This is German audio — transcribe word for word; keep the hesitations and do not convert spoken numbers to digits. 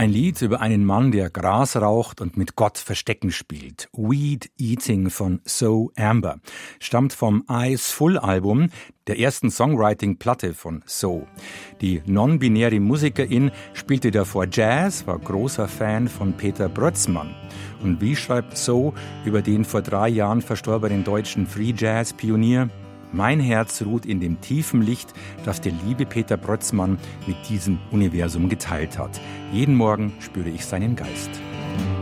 Ein Lied über einen Mann, der Gras raucht und mit Gott Verstecken spielt. Weed Eating von So Amber stammt vom Eyes Full Album, der ersten Songwriting-Platte von So. Die non-binäre Musikerin spielte davor Jazz, war großer Fan von Peter Brötzmann. Und wie schreibt So über den vor drei Jahren verstorbenen deutschen Free-Jazz-Pionier? Mein Herz ruht in dem tiefen Licht, das der liebe Peter Brötzmann mit diesem Universum geteilt hat. Jeden Morgen spüre ich seinen Geist.